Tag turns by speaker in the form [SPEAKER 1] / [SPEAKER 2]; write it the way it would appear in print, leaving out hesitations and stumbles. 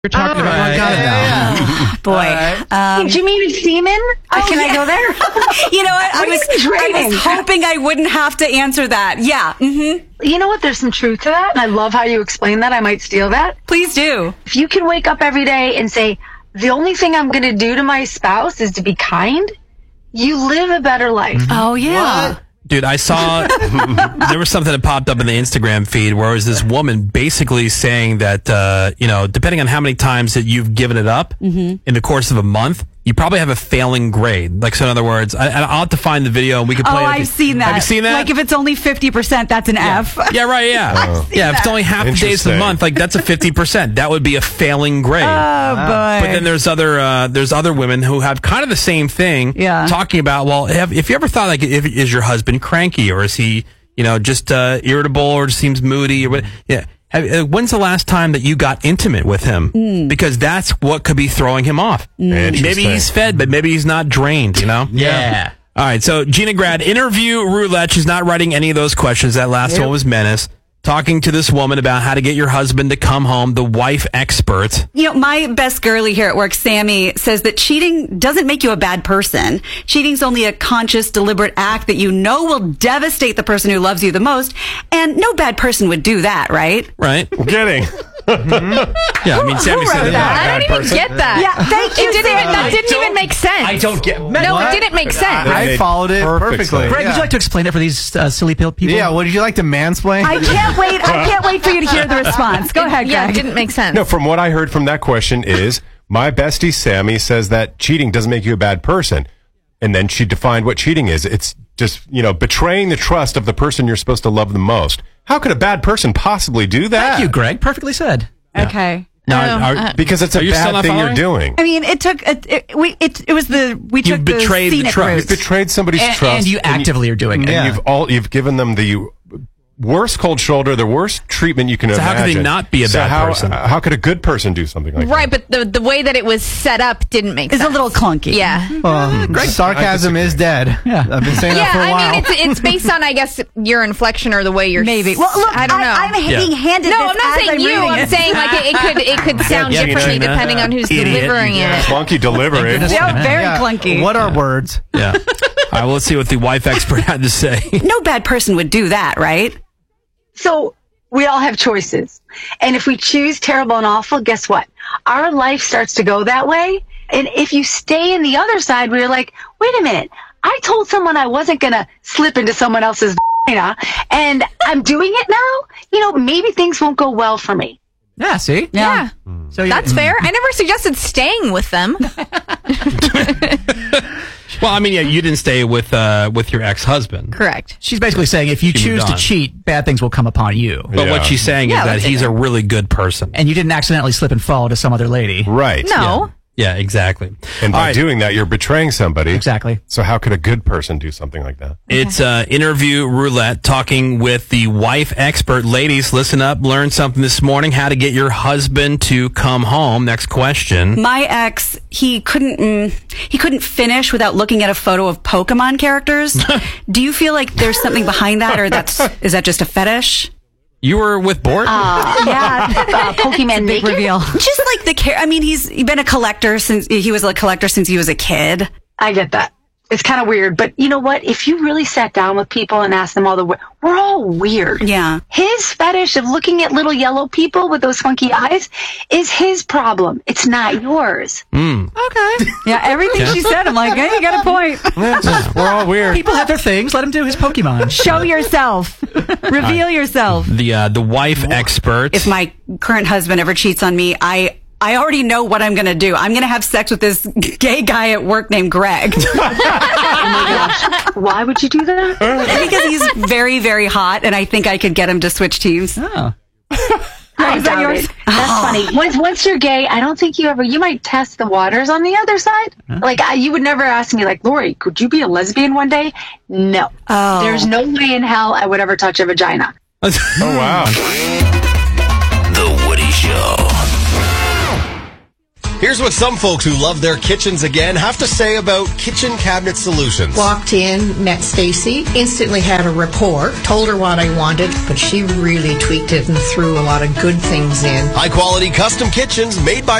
[SPEAKER 1] You're talking about. I got it now.
[SPEAKER 2] Boy.
[SPEAKER 3] Do you mean semen? Can I go there?
[SPEAKER 2] You know what? I was hoping I wouldn't have to answer that. Yeah. Mm-hmm.
[SPEAKER 3] You know what? There's some truth to that. And I love how you explain that. I might steal that.
[SPEAKER 2] Please do.
[SPEAKER 3] If you can wake up every day and say, the only thing I'm going to do to my spouse is to be kind, you live a better life.
[SPEAKER 2] Oh, yeah.
[SPEAKER 4] What? Dude, I saw there was something that popped up in the Instagram feed where it was this woman basically saying that, depending on how many times that you've given it up in the course of a month, you probably have a failing grade. Like, so in other words, I'll have to find the video and we can play it.
[SPEAKER 2] Oh, I've seen that.
[SPEAKER 4] Have you seen that?
[SPEAKER 2] Like, if it's only 50%, that's an F.
[SPEAKER 4] Yeah, right, yeah. If it's only half the days of the month, like, that's a 50%. That would be a failing grade.
[SPEAKER 2] Oh, boy.
[SPEAKER 4] But then there's other women who have kind of the same thing.
[SPEAKER 2] Yeah.
[SPEAKER 4] Talking about, well, if you ever thought, like, is your husband cranky, or is he, just irritable, or seems moody, or what? Yeah. When's the last time that you got intimate with him? Because that's what could be throwing him off. Maybe he's fed, but maybe he's not drained,
[SPEAKER 1] Yeah.
[SPEAKER 4] All right, so Gina Grad, interview roulette. She's not writing any of those questions. That last one was Menace. Talking to this woman about how to get your husband to come home, the wife expert.
[SPEAKER 2] My best girlie here at work, Sammy, says that cheating doesn't make you a bad person. Cheating's only a conscious, deliberate act that you know will devastate the person who loves you the most. And no bad person would do that, right?
[SPEAKER 4] Right.
[SPEAKER 5] I'm kidding.
[SPEAKER 4] Yeah, I mean, Sammy said that.
[SPEAKER 6] I don't even get that.
[SPEAKER 2] Yeah, thank you.
[SPEAKER 6] That didn't even make sense.
[SPEAKER 1] I don't get.
[SPEAKER 6] No, it didn't make sense.
[SPEAKER 5] I followed it perfectly.
[SPEAKER 1] Greg, would you like to explain it for these silly people?
[SPEAKER 5] Yeah, would you like to mansplain?
[SPEAKER 2] I can't wait for you to hear the response. Go ahead, Greg.
[SPEAKER 6] Yeah, it didn't make sense.
[SPEAKER 5] No, from what I heard from that question is, my bestie Sammy says that cheating doesn't make you a bad person. And then she defined what cheating is. It's just, betraying the trust of the person you're supposed to love the most. How could a bad person possibly do that?
[SPEAKER 1] Thank you, Greg. Perfectly said.
[SPEAKER 2] Okay.
[SPEAKER 5] Because it's a bad thing you're doing.
[SPEAKER 2] I mean, we took the
[SPEAKER 4] betrayed the
[SPEAKER 2] scenic
[SPEAKER 4] trust.
[SPEAKER 2] route.
[SPEAKER 5] You've betrayed somebody's trust.
[SPEAKER 1] And you actively are doing it.
[SPEAKER 5] And you've given them the worst cold shoulder, the worst treatment you can imagine.
[SPEAKER 4] How could they not be a bad person?
[SPEAKER 5] How could a good person do something like that?
[SPEAKER 6] Right, but the way that it was set up didn't make sense.
[SPEAKER 2] It's a little clunky.
[SPEAKER 6] Yeah.
[SPEAKER 5] Sarcasm is dead. Yeah. I've been saying that for a while.
[SPEAKER 6] I mean, it's based on, I guess, your inflection or the way you're...
[SPEAKER 2] Maybe. Well, look,
[SPEAKER 6] I don't know.
[SPEAKER 2] I'm being handed
[SPEAKER 6] No,
[SPEAKER 2] this
[SPEAKER 6] I'm not
[SPEAKER 2] as
[SPEAKER 6] I'm
[SPEAKER 2] reading
[SPEAKER 6] I'm
[SPEAKER 2] it.
[SPEAKER 6] saying like it could sound differently depending on who's delivering it.
[SPEAKER 5] Clunky delivery.
[SPEAKER 2] Yeah, very clunky.
[SPEAKER 7] What are words?
[SPEAKER 4] Yeah. All right, well, let's see what the wife expert had to say.
[SPEAKER 2] No bad person would do that, right?
[SPEAKER 3] So we all have choices. And if we choose terrible and awful, guess what? Our life starts to go that way. And if you stay in the other side where you're like, wait a minute, I told someone I wasn't going to slip into someone else's and I'm doing it now, maybe things won't go well for me.
[SPEAKER 1] Yeah, see?
[SPEAKER 6] Yeah.
[SPEAKER 1] So
[SPEAKER 6] that's fair. I never suggested staying with them.
[SPEAKER 4] Well, I mean, yeah, you didn't stay with your ex-husband.
[SPEAKER 6] Correct.
[SPEAKER 1] She's basically saying if you choose to cheat, bad things will come upon you.
[SPEAKER 4] But what she's saying is that he's a really good person.
[SPEAKER 1] And you didn't accidentally slip and fall to some other lady.
[SPEAKER 5] Right.
[SPEAKER 6] No.
[SPEAKER 4] Yeah, exactly.
[SPEAKER 5] And by doing that, you're betraying somebody.
[SPEAKER 1] Exactly.
[SPEAKER 5] So how could a good person do something like that?
[SPEAKER 4] It's interview roulette, talking with the wife expert. Ladies, listen up, learn something this morning. How to get your husband to come home. Next question.
[SPEAKER 2] My ex, he couldn't finish without looking at a photo of Pokemon characters. Do you feel like there's something behind that, or is that just a fetish?
[SPEAKER 4] You were with Bort?
[SPEAKER 2] Yeah.
[SPEAKER 3] Pokemon
[SPEAKER 2] big reveal. Just like he's been a collector since he was a kid.
[SPEAKER 3] I get that. It's kind of weird, but you know what? If you really sat down with people and asked them we're all weird.
[SPEAKER 2] Yeah.
[SPEAKER 3] His fetish of looking at little yellow people with those funky eyes is his problem. It's not yours.
[SPEAKER 2] Okay. Yeah, everything she said, I'm like, hey, you got a point.
[SPEAKER 5] We're all weird.
[SPEAKER 1] People have their things. Let him do his Pokemon.
[SPEAKER 2] Show yourself. Reveal yourself.
[SPEAKER 4] The wife expert.
[SPEAKER 2] If my current husband ever cheats on me, I already know what I'm going to do. I'm going to have sex with this gay guy at work named Greg.
[SPEAKER 3] Oh my gosh. Why would you do that?
[SPEAKER 2] Because he's very, very hot, and I think I could get him to switch teams.
[SPEAKER 1] Oh.
[SPEAKER 3] Is that yours? That's funny. Once you're gay, I don't think you might test the waters on the other side. Like, you would never ask me, like, Lori, could you be a lesbian one day? No.
[SPEAKER 2] Oh.
[SPEAKER 3] There's no way in hell I would ever touch a vagina.
[SPEAKER 5] Oh, wow.
[SPEAKER 8] The Woody Show.
[SPEAKER 7] Here's what some folks who love their kitchens again have to say about Kitchen Cabinet Solutions.
[SPEAKER 8] Walked in, met Stacy, instantly had a rapport, told her what I wanted, but she really tweaked it and threw a lot of good things in.
[SPEAKER 7] High quality custom kitchens made by